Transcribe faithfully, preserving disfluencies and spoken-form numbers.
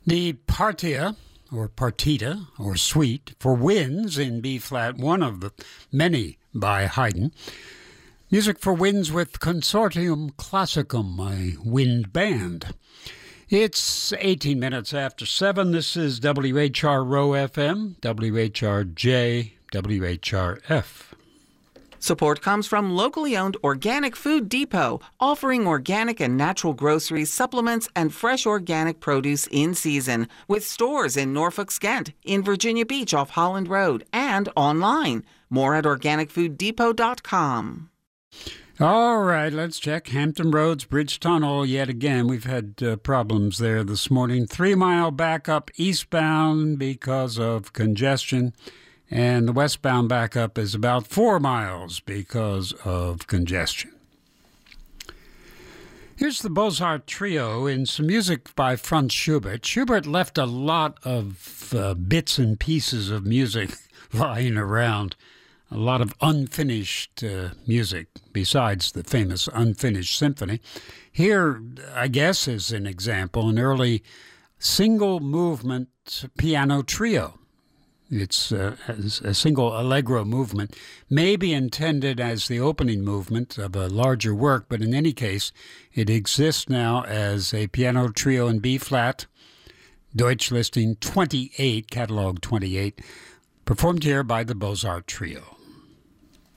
The Partita, or Partita, or Suite, for winds in B-flat, one of the many by Haydn. Music for winds with Consortium Classicum, a wind band. It's eighteen minutes after seven. This is W H R R O F M, W H R J, W H R F. Support comes from locally owned Organic Food Depot, offering organic and natural groceries, supplements, and fresh organic produce in season, with stores in Norfolk, Skent, in Virginia Beach off Holland Road, and online. More at organic food depot dot com. All right, let's check Hampton Roads Bridge Tunnel yet again. We've had uh, problems there this morning. Three-mile backup eastbound because of congestion. And the westbound backup is about four miles because of congestion. Here's the Beaux-Arts Trio in some music by Franz Schubert. Schubert left a lot of uh, bits and pieces of music lying around, a lot of unfinished uh, music besides the famous Unfinished Symphony. Here, I guess, is an example, an early single movement piano trio. It's uh, a single allegro movement, may be intended as the opening movement of a larger work, but in any case, it exists now as a piano trio in B-flat, Deutsch listing twenty-eight, catalog twenty-eight, performed here by the Beaux-Arts Trio.